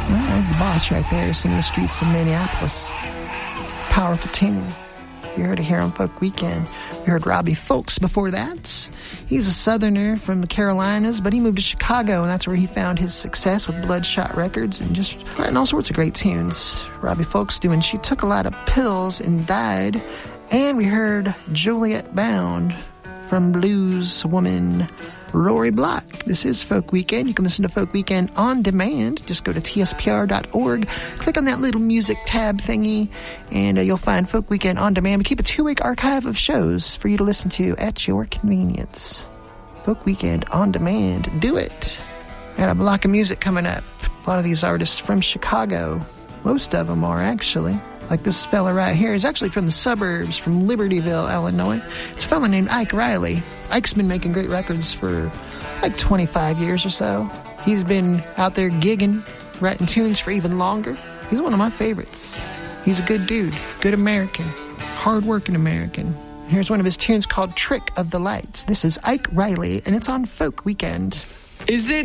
Well, that's the boss right there singing the streets of Minneapolis. Powerful tune. You heard it here on Folk Weekend. We heard Robbie Fulks before that. He's a southerner from the Carolinas, but he moved to Chicago, and that's where he found his success with Bloodshot Records and just writing all sorts of great tunes. Robbie Fulks doing She Took a Lot of Pills and Died. And we heard Juliet Bound from blues woman Rory Block. This is Folk Weekend. You can listen to Folk Weekend on demand. Just go to tspr.org, click on that little music tab thingy, and you'll find Folk Weekend on demand. We keep a 2-week archive of shows for you to listen to at your convenience. Folk Weekend on demand. Do it. Got a block of music coming up. A lot of these artists from Chicago. Most of them are, actually. Like this fella right here is actually from the suburbs, from Libertyville, Illinois. It's a fella named Ike Riley. Ike's been making great records for like 25 years or so. He's been out there gigging, writing tunes for even longer. He's one of my favorites. He's a good dude, good American, hard-working American. And here's one of his tunes called Trick of the Lights. This is Ike Riley, and it's on Folk Weekend. Is it